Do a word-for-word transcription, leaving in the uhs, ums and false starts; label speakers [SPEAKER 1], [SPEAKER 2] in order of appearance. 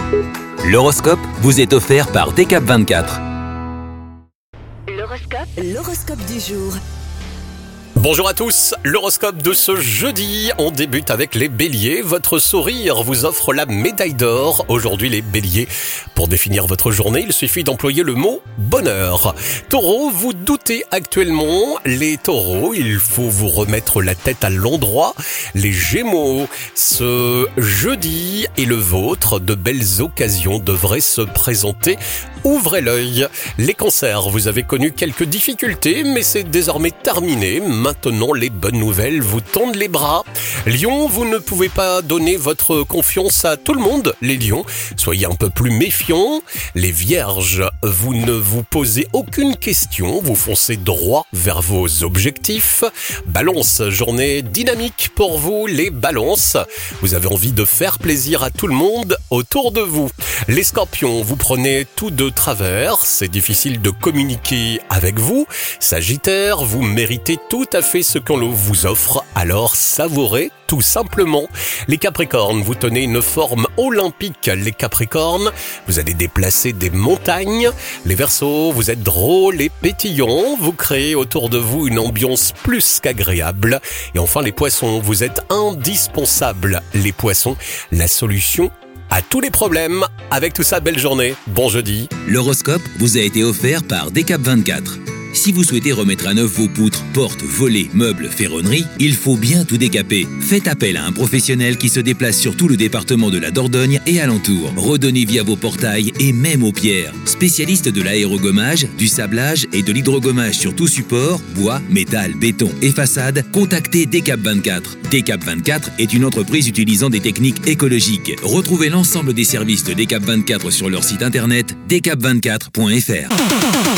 [SPEAKER 1] L'horoscope vous est offert par D K vingt-quatre.
[SPEAKER 2] L'horoscope, l'horoscope du jour.
[SPEAKER 3] Bonjour à tous, l'horoscope de ce jeudi, on débute avec les béliers. Votre sourire vous offre la médaille d'or. Aujourd'hui les béliers, pour définir votre journée, il suffit d'employer le mot bonheur. Taureau, vous doutez actuellement. Les taureaux, il faut vous remettre la tête à l'endroit. Les gémeaux, ce jeudi est le vôtre. De belles occasions devraient se présenter. Ouvrez l'œil. Les cancers, vous avez connu quelques difficultés, mais c'est désormais terminé. Maintenant, les bonnes nouvelles vous tendent les bras. Lion, vous ne pouvez pas donner votre confiance à tout le monde. Les lions, soyez un peu plus méfiants. Les vierges, vous ne vous posez aucune question. Vous foncez droit vers vos objectifs. Balance, journée dynamique pour vous, les balances. Vous avez envie de faire plaisir à tout le monde autour de vous. Les scorpions, vous prenez tout de travers. C'est difficile de communiquer avec vous. Sagittaire, vous méritez tout à fait ce qu'on vous offre, alors savourez tout simplement. Les capricornes, vous tenez une forme olympique. Les capricornes, vous allez déplacer des montagnes. Les verseaux, vous êtes drôles et pétillants. Vous créez autour de vous une ambiance plus qu'agréable. Et enfin les poissons, vous êtes indispensables. Les poissons, la solution à tous les problèmes. Avec tout ça, belle journée, bon jeudi.
[SPEAKER 1] L'horoscope vous a été offert par D K vingt-quatre. Si vous souhaitez remettre à neuf vos poutres, portes, volets, meubles, ferronneries, il faut bien tout décaper. Faites appel à un professionnel qui se déplace sur tout le département de la Dordogne et alentour. Redonnez vie à vos portails et même aux pierres. Spécialiste de l'aérogommage, du sablage et de l'hydrogommage sur tout support, bois, métal, béton et façade, contactez D K vingt-quatre. D K vingt-quatre est une entreprise utilisant des techniques écologiques. Retrouvez l'ensemble des services de D K vingt-quatre sur leur site internet d k vingt-quatre point f r.